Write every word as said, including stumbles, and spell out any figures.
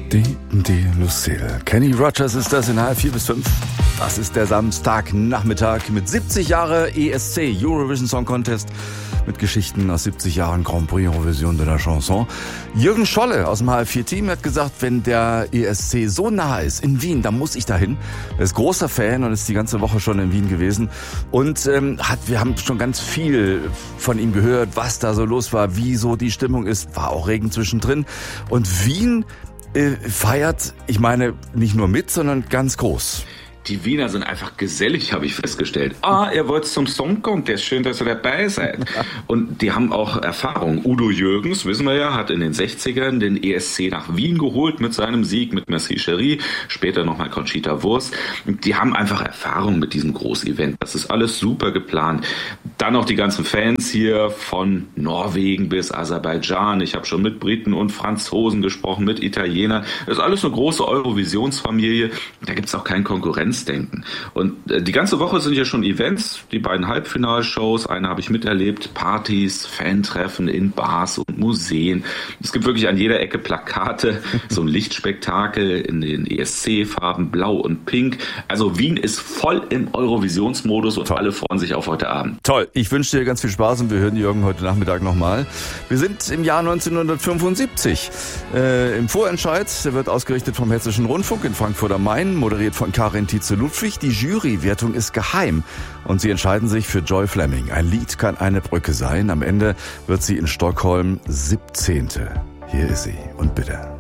Die, die Lucille. Kenny Rogers ist das in halb vier bis fünf. Das ist der Samstagnachmittag mit siebzig Jahre E S C, Eurovision Song Contest, mit Geschichten aus siebzig Jahren Grand Prix Eurovision de la Chanson. Jürgen Scholle aus dem H F vier Team hat gesagt, wenn der E S C so nah ist in Wien, dann muss ich dahin. Er ist großer Fan und ist die ganze Woche schon in Wien gewesen. Und ähm, hat, wir haben schon ganz viel von ihm gehört, was da so los war, wie so die Stimmung ist. War auch Regen zwischendrin. Und Wien äh, feiert, ich meine, nicht nur mit, sondern ganz groß. Die Wiener sind einfach gesellig, habe ich festgestellt. Ah, ihr wollt zum Song Contest, schön, dass ihr dabei seid. Und die haben auch Erfahrung. Udo Jürgens, wissen wir ja, hat in den sechzigern den E S C nach Wien geholt mit seinem Sieg, mit Merci Chérie, später nochmal Conchita Wurst. Die haben einfach Erfahrung mit diesem Großevent. Das ist alles super geplant. Dann noch die ganzen Fans hier von Norwegen bis Aserbaidschan. Ich habe schon mit Briten und Franzosen gesprochen, mit Italienern. Das ist alles eine große Eurovisionsfamilie. Da gibt es auch keinen Konkurrenz. Denken. Und die ganze Woche sind ja schon Events, die beiden Halbfinalshows, eine habe ich miterlebt, Partys, Fantreffen in Bars und Museen. Es gibt wirklich an jeder Ecke Plakate, so ein Lichtspektakel in den E S C-Farben Blau und Pink. Also Wien ist voll im Eurovisionsmodus und Toll. Alle freuen sich auf heute Abend. Toll, ich wünsche dir ganz viel Spaß und wir hören Jürgen heute Nachmittag nochmal. Wir sind im Jahr neunzehnhundertfünfundsiebzig. Äh, Im Vorentscheid, der wird ausgerichtet vom Hessischen Rundfunk in Frankfurt am Main, moderiert von Karin Tietze Ludwig. Die Jurywertung ist geheim und sie entscheiden sich für Joy Fleming. Ein Lied kann eine Brücke sein. Am Ende wird sie in Stockholm siebzehnte. Hier ist sie und bitte.